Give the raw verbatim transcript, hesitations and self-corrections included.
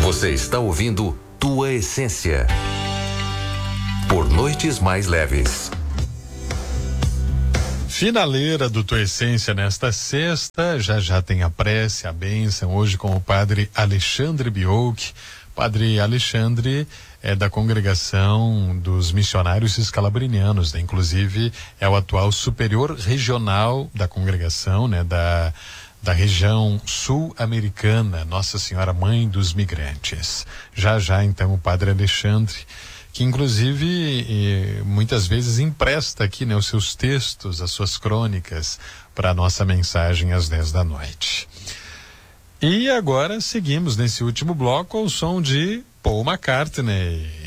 Você está ouvindo Tua Essência. Por Noites Mais Leves. Finaleira do Tua Essência nesta sexta, já já tem a prece, a bênção, hoje com o padre Alexandre Biolk. Padre Alexandre é da congregação dos missionários escalabrinianos, né? Inclusive é o atual superior regional da congregação, né? Da, da região sul-americana, Nossa Senhora Mãe dos Migrantes. Já já então o padre Alexandre, que inclusive eh, muitas vezes empresta aqui, né, os seus textos, as suas crônicas para a nossa mensagem às dez da noite. E agora seguimos nesse último bloco ao som de Paul McCartney.